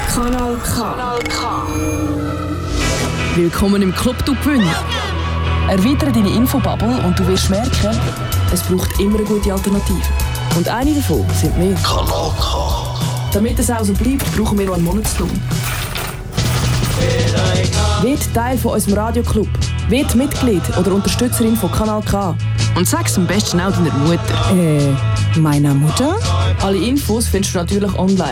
Kanal K. Willkommen im Club, du Gewinner. Erweitere deine Infobubble und du wirst merken, es braucht immer eine gute Alternative. Und eine davon sind wir. Kanal K. Damit es auch so bleibt, brauchen wir noch einen Monatslohn. Wird Teil von unserem Radioclub. Wird Mitglied oder Unterstützerin von Kanal K. Und sag's am besten auch deiner Mutter. Meiner Mutter? Alle Infos findest du natürlich online.